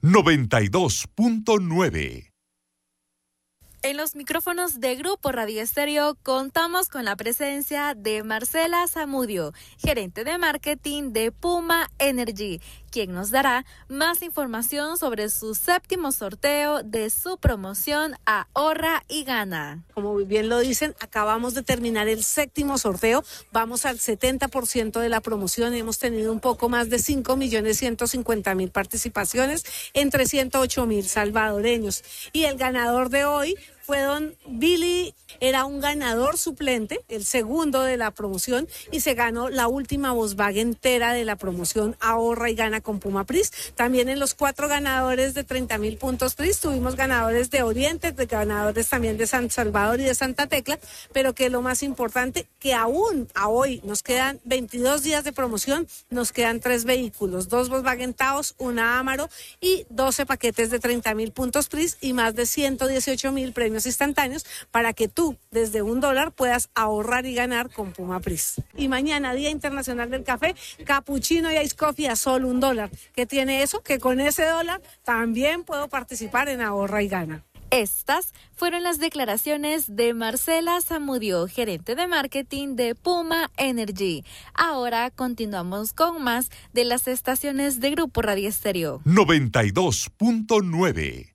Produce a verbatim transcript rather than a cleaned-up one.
noventa y dos punto nueve. En los micrófonos de Grupo Radio Estéreo contamos con la presencia de Marcela Zamudio, gerente de marketing de Puma Energy, quien nos dará más información sobre su séptimo sorteo de su promoción Ahorra y Gana. Como bien lo dicen, acabamos de terminar el séptimo sorteo, vamos al setenta por ciento de la promoción, hemos tenido un poco más de cinco millones ciento cincuenta mil participaciones entre ciento ocho mil salvadoreños. Y el ganador de hoy fue don Billy, era un ganador suplente, el segundo de la promoción, y se ganó la última Volkswagen entera de la promoción Ahorra y Gana con Puma Pris. También en los cuatro ganadores de treinta mil puntos Pris tuvimos ganadores de Oriente, de ganadores también de San Salvador y de Santa Tecla, pero que lo más importante, que aún a hoy nos quedan veintidós días de promoción, nos quedan tres vehículos, dos Volkswagen Taos, una Amaro y doce paquetes de treinta mil puntos Pris y más de ciento dieciocho mil premios instantáneos para que tú desde un dólar puedas ahorrar y ganar con Puma Pris. Y mañana, Día Internacional del Café, capuchino y ice coffee a solo un dólar. ¿Qué tiene eso? Que con ese dólar también puedo participar en Ahorra y Gana. Estas fueron las declaraciones de Marcela Zamudio, gerente de marketing de Puma Energy. Ahora continuamos con más de las estaciones de Grupo Radio Estéreo. noventa y dos punto nueve.